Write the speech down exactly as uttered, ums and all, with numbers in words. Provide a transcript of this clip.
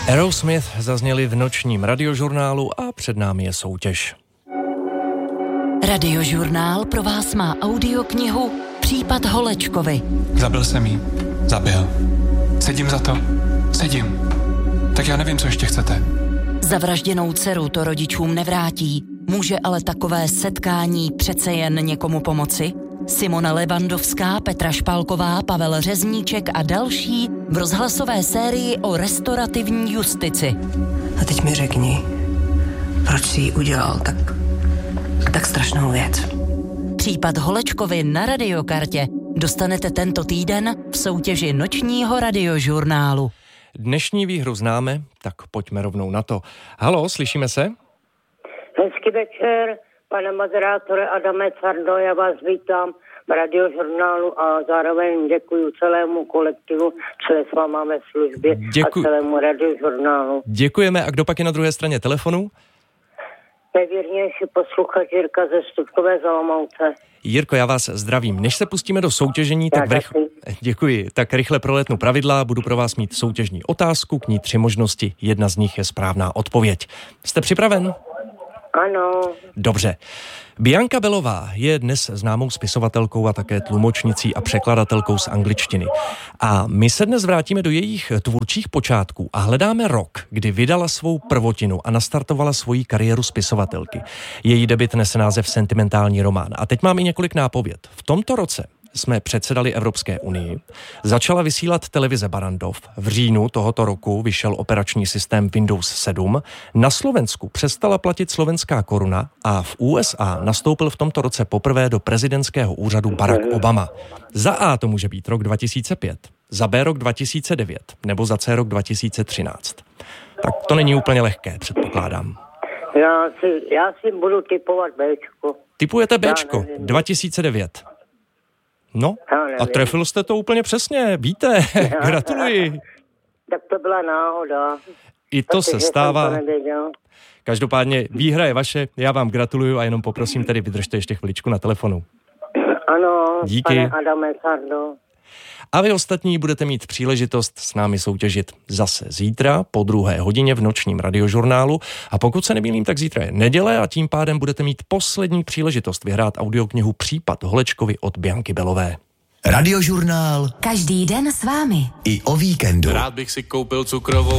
Aerosmith zazněli v nočním radiožurnálu a před námi je soutěž. Radiožurnál pro vás má audioknihu Případ Holečkovy. Zabil jsem jí. Zabil. Sedím za to. Sedím. Tak já nevím, co ještě chcete. Zavražděnou dceru to rodičům nevrátí. Může ale takové setkání přece jen někomu pomoci? Simona Levandovská, Petra Špálková, Pavel Řezníček a další v rozhlasové sérii o restaurativní justici. A teď mi řekni, proč jsi jí udělal tak, tak strašnou věc. Případ Holečkovy na Radiokartě dostanete tento týden v soutěži nočního radiožurnálu. Dnešní výhru známe, tak pojďme rovnou na to. Haló, slyšíme se? Hezký večer, pane moderátore Adame Cardo, já vás vítám v radiožurnálu a zároveň děkuji celému kolektivu, které s váma ve službě Děkuj... a celému radiožurnálu. Děkujeme. A kdo pak je na druhé straně telefonu? Nejvěrnější posluchač Jirka ze Studkové Olomouce. Jirko, já vás zdravím. Než se pustíme do soutěžení, tak, rychle... Děkuji. tak rychle proletnu pravidla. Budu pro vás mít soutěžní otázku, k ní tři možnosti. Jedna z nich je správná odpověď. Jste připraven? Ano. Dobře. Bianca Belová je dnes známou spisovatelkou a také tlumočnicí a překladatelkou z angličtiny. A my se dnes vrátíme do jejich tvůrčích počátků a hledáme rok, kdy vydala svou prvotinu a nastartovala svoji kariéru spisovatelky. Její debut nese název Sentimentální román. A teď mám i několik nápověd. V tomto roce jsme předsedali Evropské unii, začala vysílat televize Barrandov, v říjnu tohoto roku vyšel operační systém Windows sedm, na Slovensku přestala platit slovenská koruna a v U S A nastoupil v tomto roce poprvé do prezidentského úřadu Barack Obama. Za A to může být rok dva tisíce pět, za B rok dva tisíce devět nebo za C rok dva tisíce třináct. Tak to není úplně lehké, předpokládám. Já si, já si budu tipovat Bčko. Tipujete Bčko, dva tisíce devět. No, a trefil jste to úplně přesně, víte, gratuluji. Tak to byla náhoda. I to se stává. Každopádně výhra je vaše, já vám gratuluju a jenom poprosím tedy, vydržte ještě chviličku na telefonu. Ano, díky. Pane Adame Cardo. A vy ostatní budete mít příležitost s námi soutěžit zase zítra po druhé hodině v nočním radiožurnálu. A pokud se nemýlím, tak zítra je neděle a tím pádem budete mít poslední příležitost vyhrát audioknihu Případ Holečkovy od Bianky Belové. Radiožurnál. Každý den s vámi. I o víkendu. Rád bych si koupil cukrovou